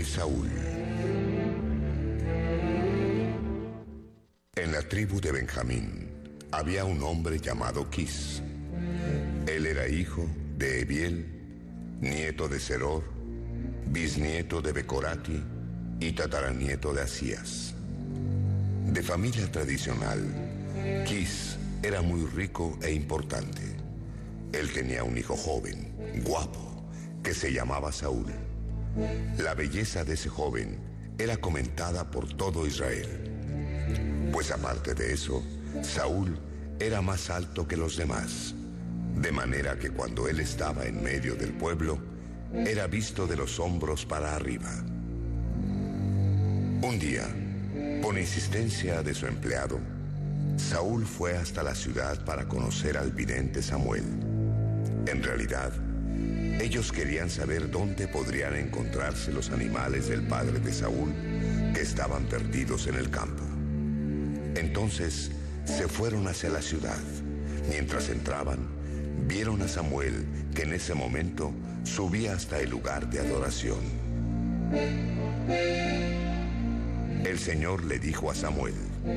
rey Saúl. En la tribu de Benjamín había un hombre llamado Quis. Él era hijo de Ebiel, nieto de Seror, bisnieto de Becorati y tataranieto de Asías. De familia tradicional, Quis era muy rico e importante. Él tenía un hijo joven, guapo, que se llamaba Saúl. La belleza de ese joven era comentada por todo Israel. Pues aparte de eso, Saúl era más alto que los demás, de manera que cuando él estaba en medio del pueblo, era visto de los hombros para arriba. Un día, por insistencia de su empleado, Saúl fue hasta la ciudad para conocer al vidente Samuel. En realidad, ellos querían saber dónde podrían encontrarse los animales del padre de Saúl que estaban perdidos en el campo. Entonces se fueron hacia la ciudad. Mientras entraban, vieron a Samuel, que en ese momento subía hasta el lugar de adoración. El Señor le dijo a Samuel: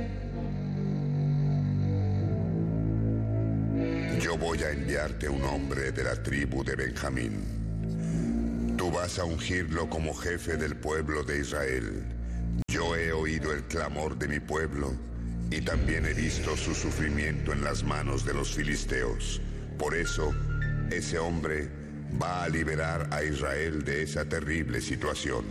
yo voy a enviarte un hombre de la tribu de Benjamín. Tú vas a ungirlo como jefe del pueblo de Israel. Yo he oído el clamor de mi pueblo y también he visto su sufrimiento en las manos de los filisteos. Por eso, ese hombre va a liberar a Israel de esa terrible situación.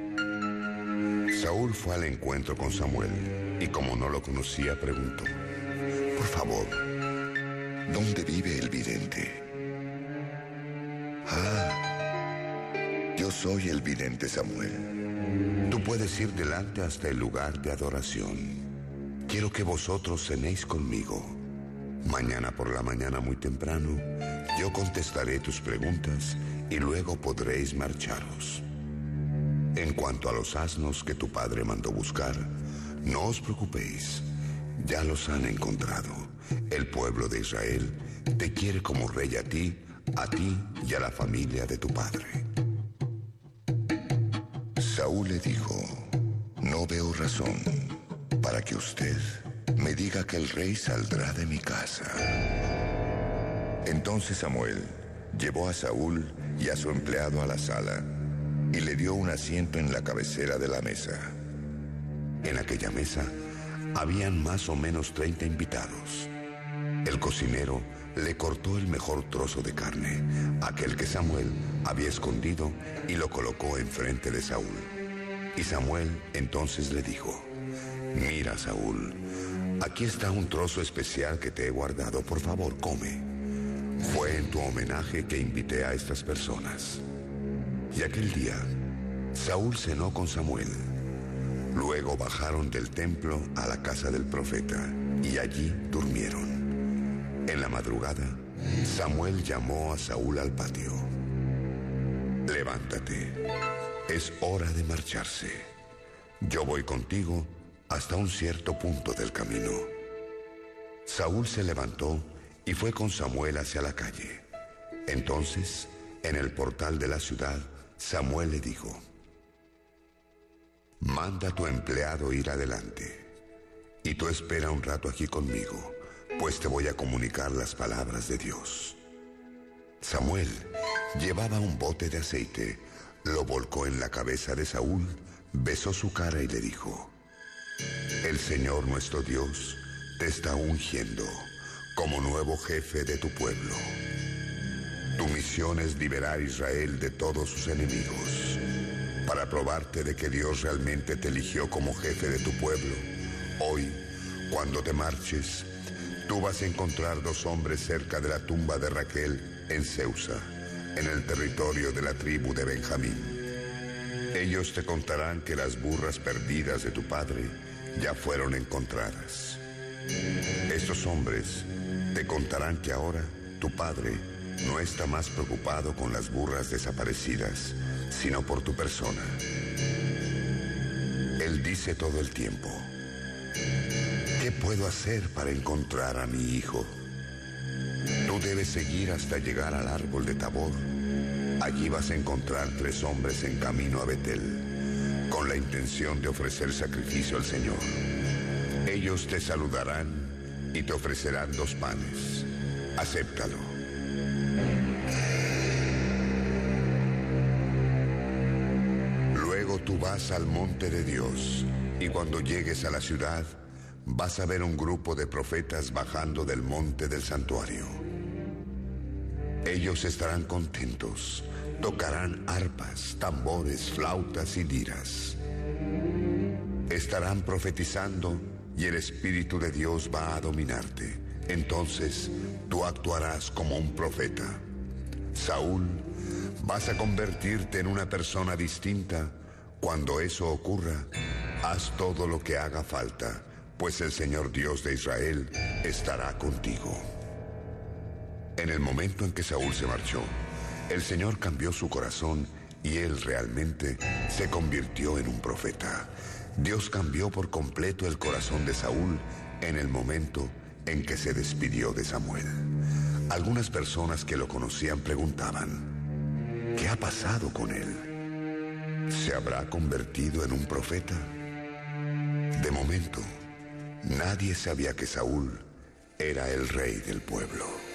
Saúl fue al encuentro con Samuel y como no lo conocía, preguntó: por favor, ¿dónde vive el vidente? Yo soy el vidente Samuel. Tú puedes ir delante hasta el lugar de adoración. Quiero que vosotros cenéis conmigo. Mañana por la mañana muy temprano, yo contestaré tus preguntas y luego podréis marcharos. En cuanto a los asnos que tu padre mandó buscar, no os preocupéis, ya los han encontrado. El pueblo de Israel te quiere como rey a ti y a la familia de tu padre. Saúl le dijo: no veo razón para que usted me diga que el rey saldrá de mi casa. Entonces Samuel llevó a Saúl y a su empleado a la sala y le dio un asiento en la cabecera de la mesa. En aquella mesa habían más o menos 30 invitados. El cocinero le cortó el mejor trozo de carne, aquel que Samuel había escondido, y lo colocó enfrente de Saúl. Y Samuel entonces le dijo: mira, Saúl, aquí está un trozo especial que te he guardado, por favor, come. Fue en tu homenaje que invité a estas personas. Y aquel día, Saúl cenó con Samuel. Luego bajaron del templo a la casa del profeta, y allí durmieron. En la madrugada, Samuel llamó a Saúl al patio. Levántate, es hora de marcharse. Yo voy contigo hasta un cierto punto del camino. Saúl se levantó y fue con Samuel hacia la calle. Entonces, en el portal de la ciudad, Samuel le dijo: manda a tu empleado ir adelante, y tú espera un rato aquí conmigo, pues te voy a comunicar las palabras de Dios. Samuel llevaba un bote de aceite, lo volcó en la cabeza de Saúl, besó su cara y le dijo: el Señor nuestro Dios te está ungiendo como nuevo jefe de tu pueblo. Tu misión es liberar a Israel de todos sus enemigos. Para probarte de que Dios realmente te eligió como jefe de tu pueblo, hoy, cuando te marches, tú vas a encontrar 2 hombres cerca de la tumba de Raquel en Seusa, en el territorio de la tribu de Benjamín. Ellos te contarán que las burras perdidas de tu padre ya fueron encontradas. Estos hombres te contarán que ahora tu padre no está más preocupado con las burras desaparecidas, sino por tu persona. Él dice todo el tiempo: ¿qué puedo hacer para encontrar a mi hijo? Tú debes seguir hasta llegar al árbol de Tabor. Allí vas a encontrar 3 hombres en camino a Betel. con la intención de ofrecer sacrificio al Señor. Ellos te saludarán y te ofrecerán 2 panes. Acéptalo. Luego tú vas al monte de Dios, y cuando llegues a la ciudad, vas a ver un grupo de profetas bajando del monte del santuario. Ellos estarán contentos, tocarán arpas, tambores, flautas y liras. Estarán profetizando y el Espíritu de Dios va a dominarte. Entonces tú actuarás como un profeta. Saúl, vas a convertirte en una persona distinta. Cuando eso ocurra, haz todo lo que haga falta, pues el Señor Dios de Israel estará contigo. En el momento en que Saúl se marchó, el Señor cambió su corazón y él realmente se convirtió en un profeta. Dios cambió por completo el corazón de Saúl en el momento en que se despidió de Samuel. Algunas personas que lo conocían preguntaban, ¿qué ha pasado con él? ¿Se habrá convertido en un profeta? De momento, nadie sabía que Saúl era el rey del pueblo.